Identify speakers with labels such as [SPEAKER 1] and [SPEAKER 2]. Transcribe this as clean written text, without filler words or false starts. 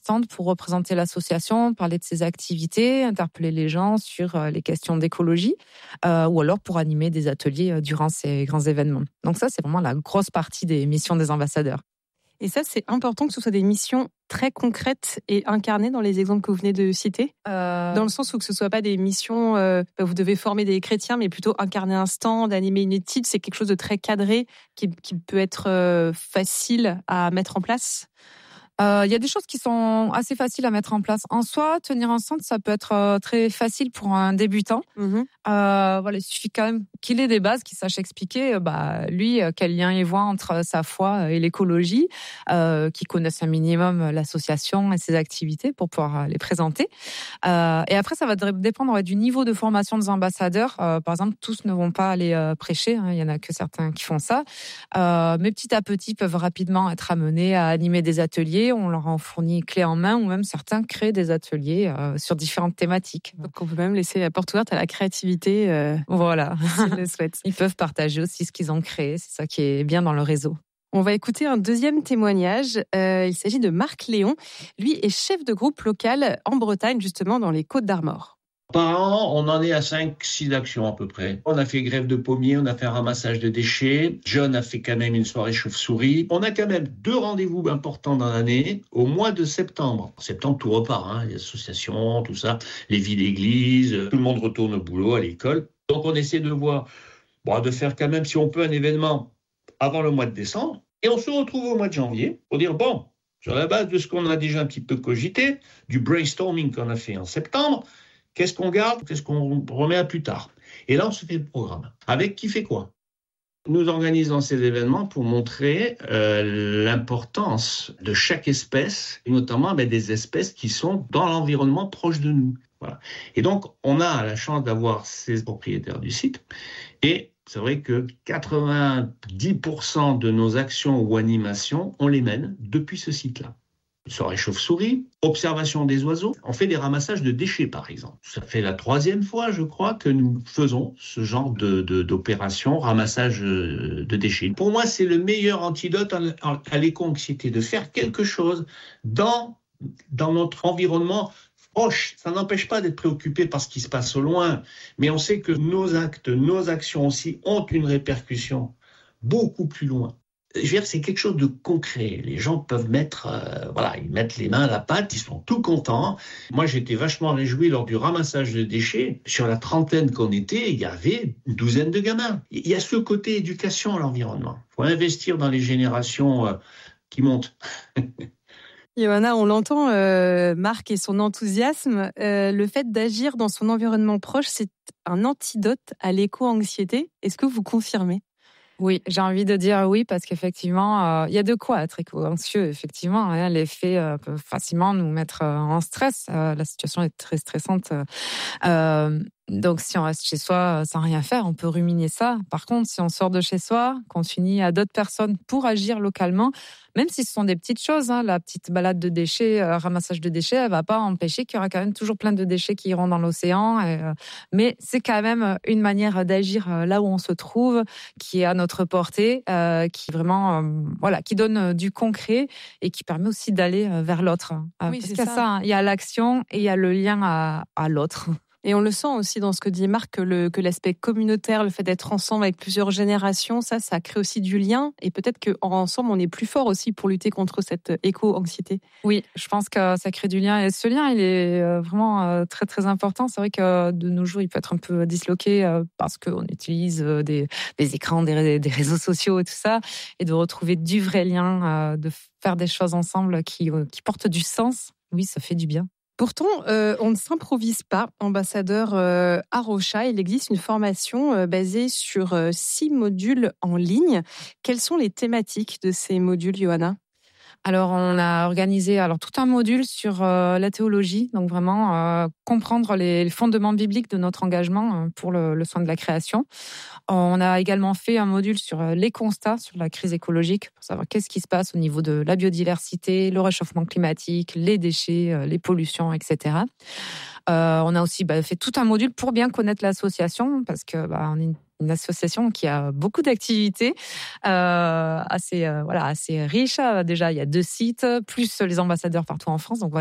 [SPEAKER 1] stand pour représenter l'association, parler de ses activités, interpeller les gens sur les questions d'écologie, ou alors pour animer des ateliers durant ces grands événements. Donc ça, c'est vraiment la grosse partie des missions des ambassadeurs.
[SPEAKER 2] Et ça, c'est important que ce soit des missions très concrètes et incarnées dans les exemples que vous venez de citer, dans le sens où que ce ne soit pas des missions, vous devez former des chrétiens, mais plutôt incarner un stand, animer une étude, c'est quelque chose de très cadré qui peut être facile à mettre en place.
[SPEAKER 1] Il y a des choses qui sont assez faciles à mettre en place. En soi, tenir un stand, ça peut être très facile pour un débutant. Voilà, il suffit quand même qu'il ait des bases, qu'il sache expliquer, lui, quel lien il voit entre sa foi et l'écologie, qu'il connaisse un minimum l'association et ses activités pour pouvoir les présenter. Et après, ça va dépendre du niveau de formation des ambassadeurs. Par exemple, tous ne vont pas aller prêcher, il y en a que certains qui font ça. Mais petit à petit, peuvent rapidement être amenés à animer des ateliers. On leur en fournit clé en main, ou même certains créent des ateliers sur différentes thématiques.
[SPEAKER 2] Donc on peut même laisser la porte ouverte à la créativité.
[SPEAKER 1] Voilà,
[SPEAKER 2] s'ils le souhaitent.
[SPEAKER 1] Ils peuvent partager aussi ce qu'ils ont créé, c'est ça qui est bien dans le réseau.
[SPEAKER 2] On va écouter un deuxième témoignage. Il s'agit de Marc Léon. Lui est chef de groupe local en Bretagne, justement dans les Côtes-d'Armor.
[SPEAKER 3] Par an, on en est à 5-6 actions à peu près. On a fait grève de pommiers, on a fait un ramassage de déchets. John a fait quand même une soirée chauve-souris. On a quand même 2 rendez-vous importants dans l'année au mois de septembre. En septembre, tout repart, les associations, tout ça, les vies d'église, tout le monde retourne au boulot, à l'école. Donc on essaie de voir, de faire quand même, si on peut, un événement avant le mois de décembre. Et on se retrouve au mois de janvier pour dire, sur la base de ce qu'on a déjà un petit peu cogité, du brainstorming qu'on a fait en septembre, qu'est-ce qu'on garde, qu'est-ce qu'on remet à plus tard. Et là, on se fait le programme. Avec qui fait quoi ? Nous organisons ces événements pour montrer l'importance de chaque espèce, et notamment des espèces qui sont dans l'environnement proche de nous. Voilà. Et donc, on a la chance d'avoir ces propriétaires du site. Et c'est vrai que 90% de nos actions ou animations, on les mène depuis ce site-là. Soirée chauve-souris, observation des oiseaux. On fait des ramassages de déchets, par exemple. Ça fait la 3e fois, je crois, que nous faisons ce genre d'opération, ramassage de déchets. Pour moi, c'est le meilleur antidote à l'éco-anxiété, de faire quelque chose dans notre environnement proche. Ça n'empêche pas d'être préoccupé par ce qui se passe au loin, mais on sait que nos actes, nos actions aussi ont une répercussion beaucoup plus loin. Je veux dire, c'est quelque chose de concret. Les gens peuvent mettre, ils mettent les mains à la pâte, ils sont tout contents. Moi, j'étais vachement réjoui lors du ramassage de déchets. Sur la 30aine qu'on était, il y avait une 12aine de gamins. Il y a ce côté éducation à l'environnement. Il faut investir dans les générations qui montent.
[SPEAKER 2] Johanna, on l'entend, Marc et son enthousiasme. Le fait d'agir dans son environnement proche, c'est un antidote à l'éco-anxiété. Est-ce que vous confirmez ?
[SPEAKER 1] Oui, j'ai envie de dire oui, parce qu'effectivement, il y a de quoi être éco-anxieux. Effectivement, les faits peuvent facilement nous mettre en stress. La situation est très stressante. Donc, si on reste chez soi sans rien faire, on peut ruminer ça. Par contre, si on sort de chez soi, qu'on s'unit à d'autres personnes pour agir localement, même si ce sont des petites choses, la petite balade de déchets, ramassage de déchets, elle va pas empêcher qu'il y aura quand même toujours plein de déchets qui iront dans l'océan. Mais c'est quand même une manière d'agir là où on se trouve, qui est à notre portée, qui vraiment, qui donne du concret et qui permet aussi d'aller vers l'autre.
[SPEAKER 2] Oui,
[SPEAKER 1] parce
[SPEAKER 2] c'est
[SPEAKER 1] qu'il y a ça, il y a l'action et il y a le lien à l'autre.
[SPEAKER 2] Et on le sent aussi dans ce que dit Marc, que l'aspect communautaire, le fait d'être ensemble avec plusieurs générations, ça crée aussi du lien. Et peut-être qu'ensemble, on est plus fort aussi pour lutter contre cette éco-anxiété.
[SPEAKER 1] Oui, je pense que ça crée du lien. Et ce lien, il est vraiment très, très important. C'est vrai que de nos jours, il peut être un peu disloqué parce qu'on utilise des écrans, des réseaux sociaux et tout ça. Et de retrouver du vrai lien, de faire des choses ensemble qui portent du sens. Oui, ça fait du bien.
[SPEAKER 2] Pourtant, on ne s'improvise pas ambassadeur à Rocha. Il existe une formation basée sur 6 modules en ligne. Quelles sont les thématiques de ces modules, Johanna ?
[SPEAKER 1] Alors, on a organisé tout un module sur la théologie, donc vraiment comprendre les fondements bibliques de notre engagement pour le soin de la création. On a également fait un module sur les constats sur la crise écologique, pour savoir qu'est-ce qui se passe au niveau de la biodiversité, le réchauffement climatique, les déchets, les pollutions, etc. On a aussi fait tout un module pour bien connaître l'association, parce que on est une association qui a beaucoup d'activités, assez riche. Déjà, il y a 2 sites, plus les ambassadeurs partout en France. Donc